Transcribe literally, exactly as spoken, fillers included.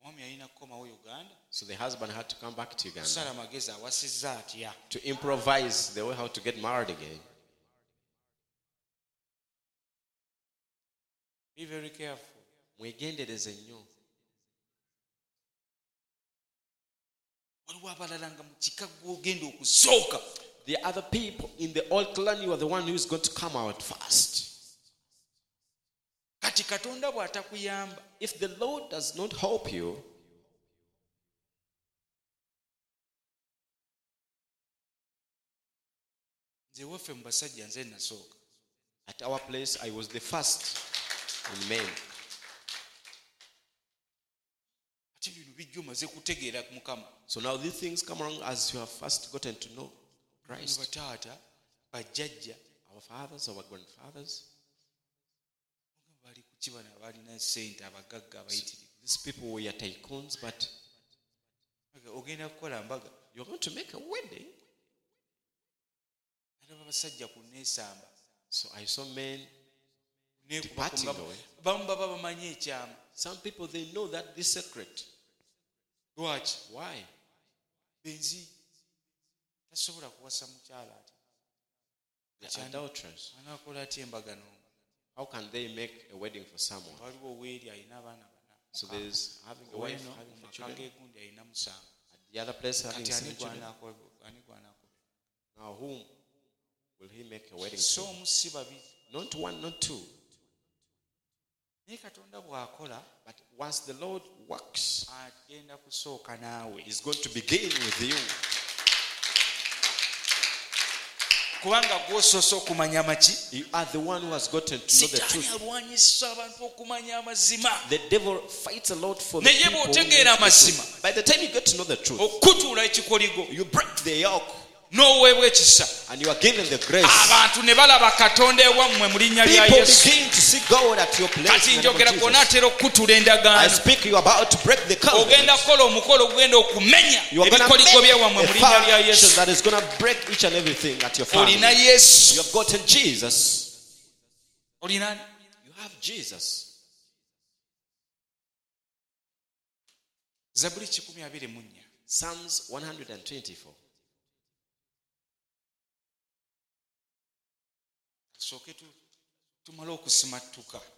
So the husband had to come back to Uganda to to improvise the way how to get married again. Be very careful. Mwegendereze nnyo. The other people in the old clan, you are the one who is going to come out first. If the Lord does not help you, at our place, I was the first in men. So now these things come along as you have first gotten to know Christ. Our fathers, our grandfathers. These people were tycoons, but you're going to make a wedding. So I saw men departing away. Some people, they know that this secret. Why? They are adulterers. How can they make a wedding for someone? So there is having a wife, having children. At the other place, having seven children. Now whom will he make a wedding to? Not one, not two. But once the Lord works, he's going to begin with you. You are the one who has gotten to know the truth. The devil fights a lot for the people. By the time you get to know the truth, you break the yoke. No way and you are given the grace. Abantu ne balaba Katonda ewamwe mu linnya lya Yesu. People begin to see God at your place. Kati njogera konatera okutula endagaano. I speak, you are about to break the covenant. Ogenda kola omukolo ogenda okumenya ebikoligo byewamwe mu linnya lya Yesu. That is going to break each and everything at your family. Olina Yesu. You have gotten Jesus. Olina. You have Jesus. Zaburi kikumi abiri mu nnya. Psalms one hundred twenty-four. Soke tu tumala okusimatuka.